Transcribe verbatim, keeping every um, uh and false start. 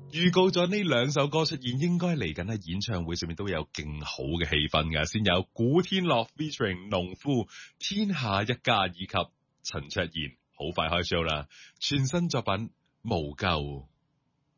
預告咗呢兩首歌出現，應該嚟緊喺演唱會上面都有勁好嘅氣氛㗎。先有古天樂 featuring 農夫、天下一家以及陳卓賢，好快開 show 啦！全新作品無救。